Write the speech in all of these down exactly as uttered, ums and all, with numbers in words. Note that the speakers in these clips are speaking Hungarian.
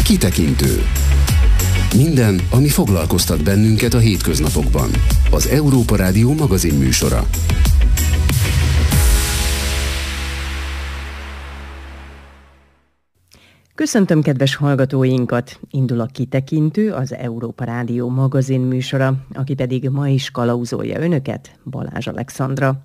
Kitekintő. Minden, ami foglalkoztat bennünket a hétköznapokban. Az Európa Rádió magazin műsora. Köszöntöm kedves hallgatóinkat! Indul a Kitekintő, az Európa Rádió magazin műsora, aki pedig ma is kalauzolja önöket, Balázs Alexandra.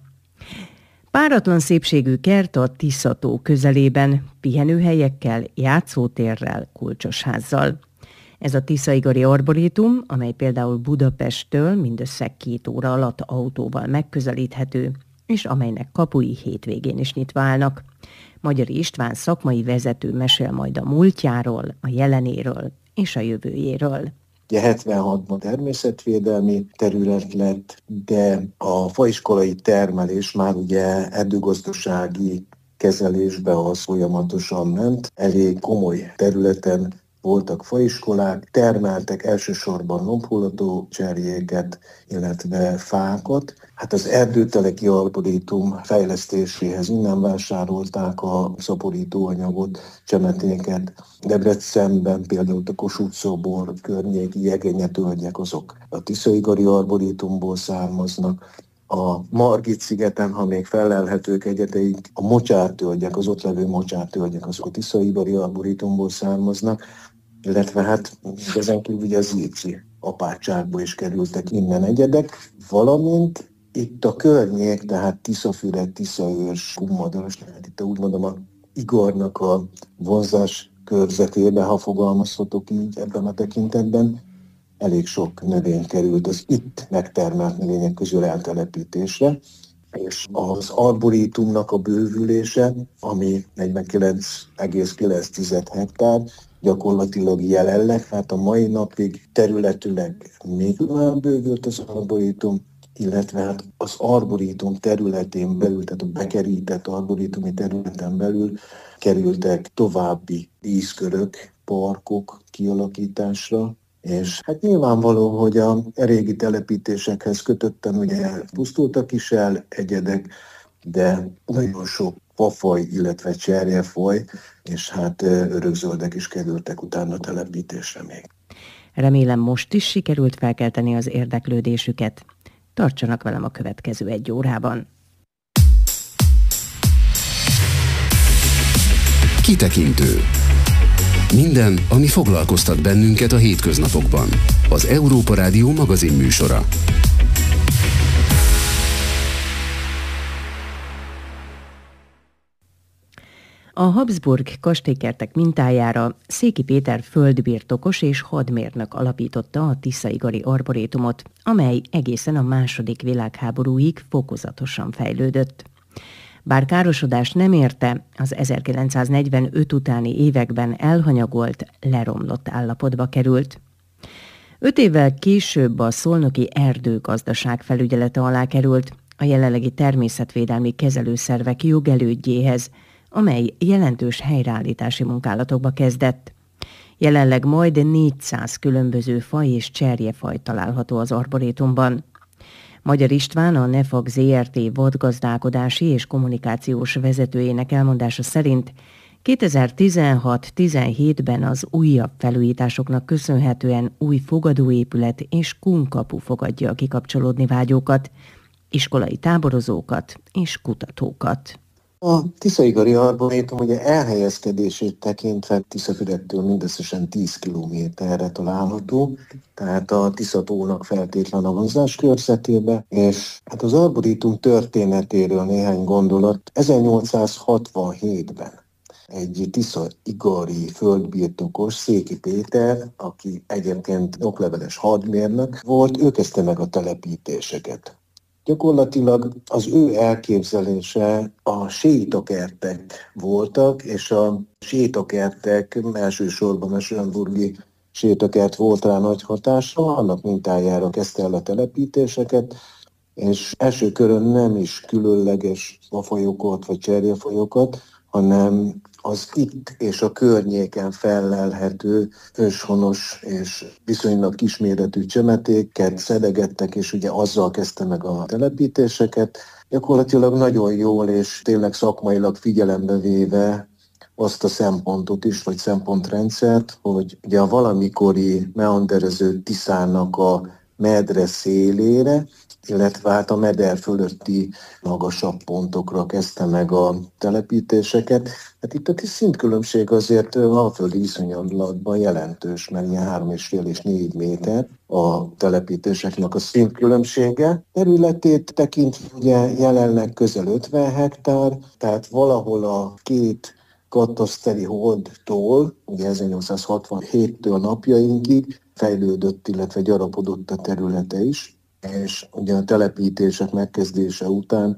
Páratlan szépségű kert a Tisza-tó közelében, pihenőhelyekkel, játszótérrel, kulcsosházzal. Ez a Tiszaigari Arborétum, amely például Budapesttől mindössze két óra alatt autóval megközelíthető, és amelynek kapui hétvégén is nyitva állnak. Magyari István szakmai vezető mesél majd a múltjáról, a jelenéről és a jövőjéről. Ugye hetvenhatban természetvédelmi terület lett, de a faiskolai termelés már ugye erdőgazdasági kezelésbe az folyamatosan ment. Elég komoly területen voltak faiskolák, termeltek elsősorban lombhullató cserjéket, illetve fákat. Hát az erdőteleki arborétum fejlesztéséhez innen vásárolták a szaporítóanyagot, csemetéket. Debrecenben például a Kossuth-szobor környéki jegenyetölgyek, azok a Tiszaigari arborétumból származnak. A Margit-szigeten, ha még fellelhetők egyeteik, a mocsártölgyek, az ott levő mocsártölgyek, azok a Tiszaigari arborétumból származnak, illetve hát ezen kívül ugye az Zicsi apátságból is kerültek innen egyedek, valamint itt a környék, tehát Tiszafüred, Tiszaőrs, Kunmadaras, tehát itt úgy mondom a Igornak a vonzás körzetében, ha fogalmazhatok így ebben a tekintetben, elég sok növény került az itt megtermelt növények közül eltelepítésre, és az arborétumnak a bővülése, ami negyvenkilenc egész kilenc hektár, gyakorlatilag jelenleg, hát a mai napig területileg még tovább bővült az arborétum, illetve hát az arborétum területén belül, tehát a bekerített arborétumi területen belül kerültek további díszkörök, parkok kialakításra, és hát nyilvánvaló, hogy a régi telepítésekhez kötötten ugye pusztultak is el egyedek, de nagyon sok fafaj, illetve cserjefaj, és hát örökzöldek is kerültek utána telepítésre még. Remélem most is sikerült felkelteni az érdeklődésüket. Tartsanak velem a következő egy órában. Kitekintő. Minden, ami foglalkoztat bennünket a hétköznapokban. Az Európa Rádió magazin műsora. A Habsburg kastélykertek mintájára Széki Péter földbirtokos és hadmérnök alapította a Tiszaigari Arborétumot, amely egészen a második világháborúig fokozatosan fejlődött. Bár károsodás nem érte, az ezerkilencszáznegyvenöt utáni években elhanyagolt, leromlott állapotba került. Öt évvel később a szolnoki erdőgazdaság felügyelete alá került, a jelenlegi természetvédelmi kezelőszervek jogelődjéhez, amely jelentős helyreállítási munkálatokba kezdett. Jelenleg majd négyszáz különböző faj és cserjefaj található az arborétumban. Magyari István, a Nefag zé er té vadgazdálkodási és kommunikációs vezetőjének elmondása szerint kétezer-tizenhat-tizenhétben az újabb felújításoknak köszönhetően új fogadóépület és kunkapu fogadja a kikapcsolódni vágyókat, iskolai táborozókat és kutatókat. A Tiszaigari Arborétum ugye elhelyezkedését tekintve Tiszafüredtől mindösszesen tíz kilométerre található, tehát a Tisza-tónak feltétlen a vonzás körzetébe, és hát az arborétum történetéről néhány gondolat. ezernyolcszázhatvanhétben egy tiszaigari földbirtokos, Széki Péter, aki egyébként okleveles hadmérnök volt, ő kezdte meg a telepítéseket. Gyakorlatilag az ő elképzelése a sétakertek voltak, és a sétakertek elsősorban a schönburgi sétakert volt rá nagy hatással, annak mintájára kezdte el a telepítéseket, és első körön nem is különleges fafajokat vagy cserjefajokat, hanem az itt és a környéken fellelhető őshonos és viszonylag kisméretű csemetéket szedegettek, és ugye azzal kezdte meg a telepítéseket. Gyakorlatilag nagyon jól és tényleg szakmailag figyelembe véve azt a szempontot is, vagy szempontrendszert, hogy ugye a valamikori meanderező Tiszának a medre szélére, illetve hát a meder fölötti magasabb pontokra kezdte meg a telepítéseket. Hát itt a szintkülönbség azért alföldi viszonylatban jelentős, mert ilyen három és fél és négy méter a telepítéseknek a szintkülönbsége. Területét tekintve ugye jelenleg közel ötven hektár, tehát valahol a két kataszteri holdtól, ugye ezernyolcszázhatvanhéttől napjainkig fejlődött, illetve gyarapodott a területe is, és ugye a telepítések megkezdése után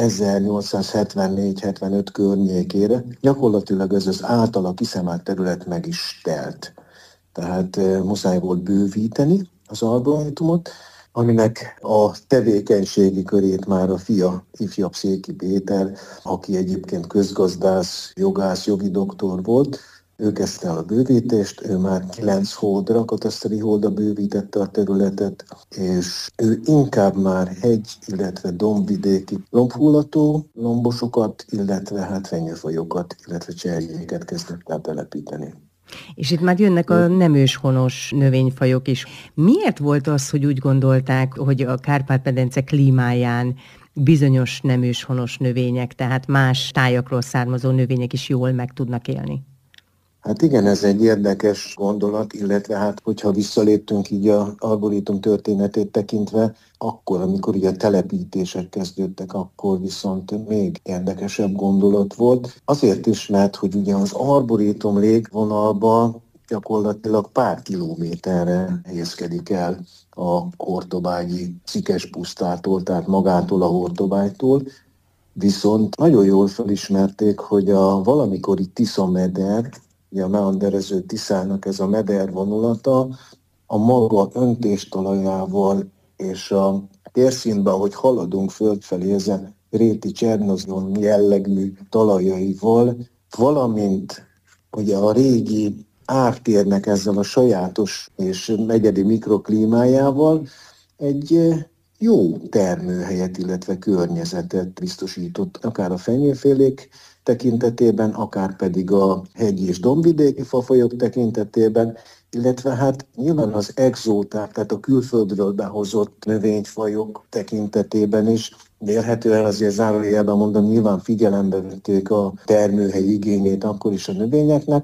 ezernyolcszázhetvennégy hetvenöt környékére gyakorlatilag ez az általa kiszemelt terület meg is telt. Tehát e, muszáj volt bővíteni az arborétumot, aminek a tevékenységi körét már a fia, ifjabb Széki Péter, aki egyébként közgazdász, jogász, jogi doktor volt, ő kezdte el a bővítést, ő már kilenc holdra, kataszteri holdra bővítette a területet, és ő inkább már hegy, illetve dombvidéki lombhullató lombosokat, illetve hát fenyőfajokat, illetve cserjéket kezdett el telepíteni. És itt már jönnek a nem őshonos növényfajok is. Miért volt az, hogy úgy gondolták, hogy a Kárpát-medence klímáján bizonyos nem őshonos növények, tehát más tájakról származó növények is jól meg tudnak élni? Hát igen, ez egy érdekes gondolat, illetve hát, hogyha visszaléptünk így az arborétum történetét tekintve, akkor, amikor ugye a telepítések kezdődtek, akkor viszont még érdekesebb gondolat volt. Azért is, mert hogy ugye az arborétum légvonalba gyakorlatilag pár kilométerre helyezkedik el a hortobágyi Szikespusztától, tehát magától a Hortobágytól, viszont nagyon jól felismerték, hogy a valamikori Tisza-meder, a meanderező Tiszának ez a meder vonulata a maga öntéstalajával és a térszínben, ahogy haladunk földfelé ezen réti csernozon jellegű talajaival, valamint ugye a régi ártérnek ezzel a sajátos és egyedi mikroklímájával egy jó termőhelyet, illetve környezetet biztosított, akár a fenyőfélék tekintetében, akár pedig a hegyi és dombvidéki fafajok tekintetében, illetve hát nyilván az exóták, tehát a külföldről behozott növényfajok tekintetében is, vélhetően azért zárójelben mondom, nyilván figyelembe vették a termőhely igényét akkor is a növényeknek,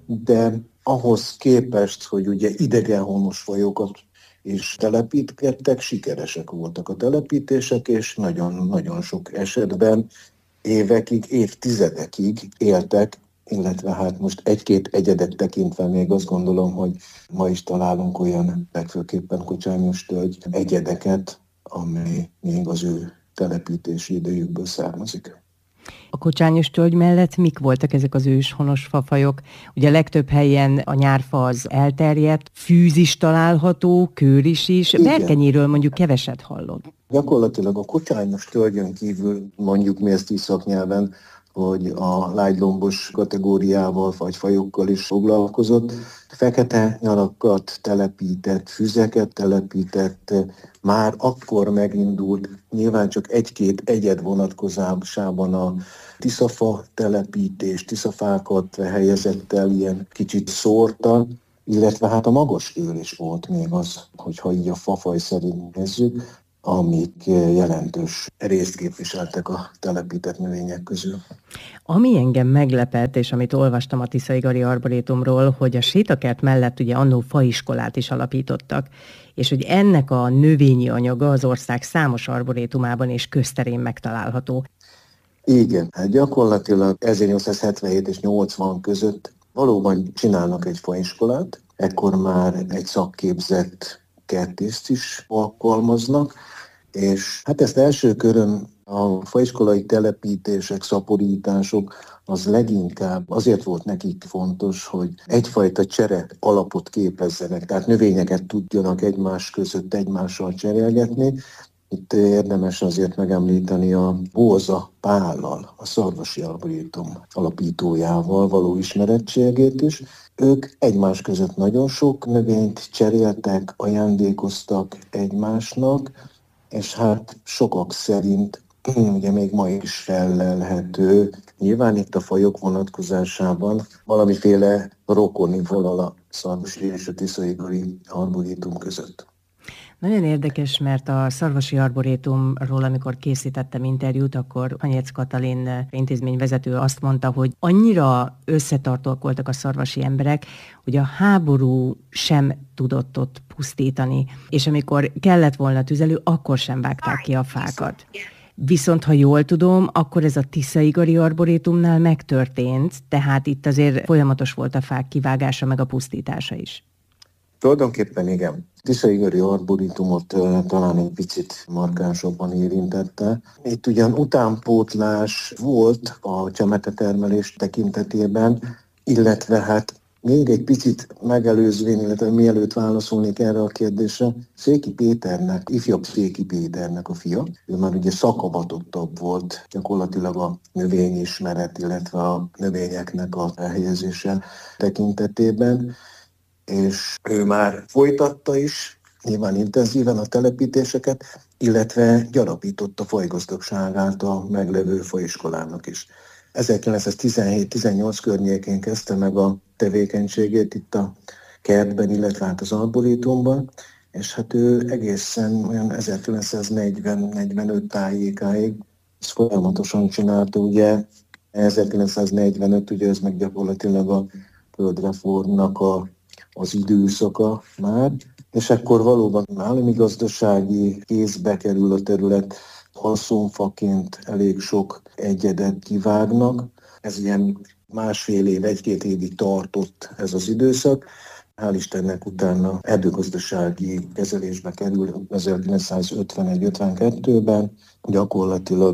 de ahhoz képest, hogy ugye idegenhonos fajokat és telepítgettek, sikeresek voltak a telepítések, és nagyon-nagyon sok esetben évekig, évtizedekig éltek, illetve hát most egy-két egyedet tekintve még azt gondolom, hogy ma is találunk olyan, legfőképpen Kocsányos tölgy egyedeket, amely még az ő telepítési idejükből származik. A Kocsányos tölgy mellett mik voltak ezek az őshonos fafajok? Ugye legtöbb helyen a nyárfa az elterjedt, fűz is található, kőris is. Berkenyéről mondjuk keveset hallott. Gyakorlatilag a Kocsányos tölgyön kívül mondjuk mi ezt is szaknyelven, hogy a lágylombos kategóriával vagy fajokkal is foglalkozott. Fekete nyalakat telepített, füzeket telepített, már akkor megindult, nyilván csak egy-két egyed vonatkozásában a tiszafa telepítés, tiszafákat helyezett el ilyen kicsit szórtan, illetve hát a magas őr is volt még az, hogyha így a fafaj szerint nézzük, amik jelentős részt képviseltek a telepített növények közül. Ami engem meglepett, és amit olvastam a Tiszaigari Arborétumról, hogy a sétakert mellett ugye annó faiskolát is alapítottak, és hogy ennek a növényi anyaga az ország számos arborétumában és közterén megtalálható. Igen, hát gyakorlatilag ezernyolcszázhetvenhét és nyolcvan között valóban csinálnak egy faiskolát, ekkor már egy szakképzett kertészt is alkalmaznak, és hát ezt első körön a faiskolai telepítések, szaporítások az leginkább azért volt nekik fontos, hogy egyfajta csere alapot képezzenek, tehát növényeket tudjanak egymás között egymással cserélgetni. Itt érdemes azért megemlíteni a Bóza Pállal, a Szarvasi Arborétum alapítójával való ismerettségét is. Ők egymás között nagyon sok növényt cseréltek, ajándékoztak egymásnak, és hát sokak szerint ugye még ma is fellelhető. Nyilván itt a fajok vonatkozásában valamiféle rokoni vonal a szarvasi és a tiszaigari arborétum között. Nagyon érdekes, mert a szarvasi arborétumról, amikor készítettem interjút, akkor Hanyec Katalin intézményvezető azt mondta, hogy annyira összetartóak voltak a szarvasi emberek, hogy a háború sem tudott ott pusztítani, és amikor kellett volna tüzelő, akkor sem vágták ki a fákat. Viszont, ha jól tudom, akkor ez a tiszaigari arborétumnál megtörtént, tehát itt azért folyamatos volt a fák kivágása, meg a pusztítása is. Tulajdonképpen igen. Tiszaigari arborétumot uh, talán egy picit markánsabban érintette. Itt ugyan utánpótlás volt a csemetetermelés tekintetében, illetve hát még egy picit megelőzvén, illetve mielőtt válaszolnék erre a kérdésre, Széki Péternek, ifjabb Széki Péternek a fia, ő már ugye szakavatottabb volt gyakorlatilag a növényismeret, illetve a növényeknek a elhelyezése tekintetében, és ő már folytatta is, nyilván intenzíven a telepítéseket, illetve gyarapította fajgazdagságát a meglevő fajiskolának is. ezerkilencszáztizenhét-tizennyolc környékén kezdte meg a tevékenységét itt a kertben, illetve hát az arborétumban, és hát ő egészen olyan ezerkilencszáznegyven-negyvenöt tájékáig ezt folyamatosan csinálta, ugye ezerkilencszáznegyvenöt, ugye ez meg gyakorlatilag a földreformnak a az időszaka már, és akkor valóban állami gazdasági kézbe kerül a terület, haszonfaként elég sok egyedet kivágnak. Ez ilyen másfél év, egy-két évig tartott ez az időszak. Hál' Istennek utána erdőgazdasági kezelésbe kerül ezerkilencszázötvenegy-ötvenkettőben, gyakorlatilag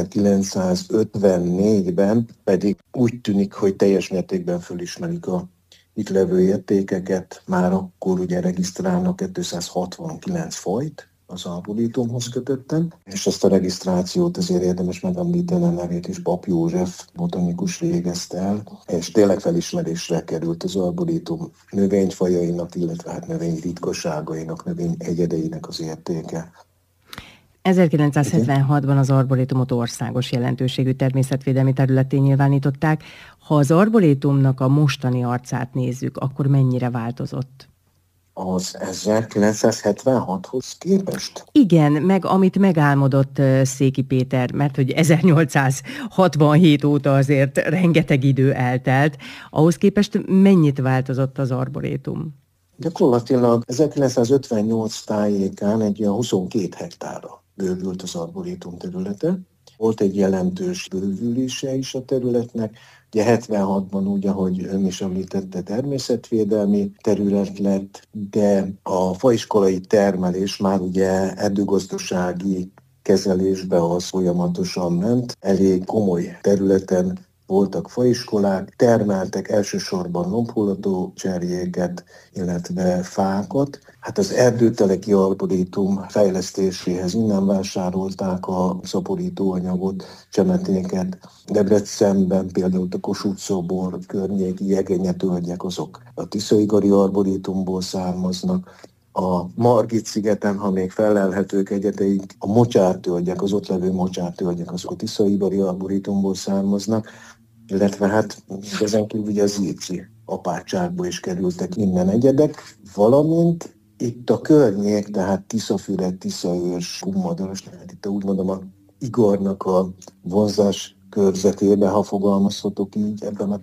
ezerkilencszázötvennégyben pedig úgy tűnik, hogy teljes mértékben fölismerik a itt levő értékeket, már akkor ugye regisztrálnak kétszázhatvankilenc fajt az arborétumhoz kötötten, és ezt a regisztrációt azért érdemes megemlíteni, a nevét is Pap József botanikus végezte el, és tényleg felismerésre került az arborétum növényfajainak, illetve hát növény ritkaságainak, növény egyedeinek az értéke. ezerkilencszázhetvenhatban az arborétumot országos jelentőségű természetvédelmi területté nyilvánították. Ha az arborétumnak a mostani arcát nézzük, akkor mennyire változott? Az ezerkilencszázhetvenhathoz képest? Igen, meg amit megálmodott Széki Péter, mert hogy ezernyolcszázhatvanhét óta azért rengeteg idő eltelt. Ahhoz képest mennyit változott az arborétum? Gyakorlatilag ezerkilencszázötvennyolc tájékán egy olyan huszonkét hektárra bővült az arborétum területe. Volt egy jelentős bővülése is a területnek. Ugye hetvenhatban úgy, ahogy ön is említette, természetvédelmi terület lett, de a faiskolai termelés már ugye erdőgazdasági kezelésbe az folyamatosan ment. Elég komoly területen voltak faiskolák, termeltek elsősorban lombhullató cserjéket, illetve fákat. Hát az erdőteleki arborétum fejlesztéséhez innen vásárolták a szaporítóanyagot, csemetéket. Debrecenben például a Kossuth-szobor környéki jegenyetölgyek, azok a tiszaigari arborétumból származnak. A Margit-szigeten, ha még fellelhetők egyeteik, a mocsártölgyek, az ott levő mocsártölgyek, azok a tiszaigari arborétumból származnak, illetve hát ezen kívül ugye az Zirci apátságból is kerültek innen egyedek, valamint itt a környék, tehát Tiszafüred, Tiszaőrs, Kummadaras, tehát itt úgy mondom a Igornak a vonzás körzetébe, ha fogalmazhatok így ebben a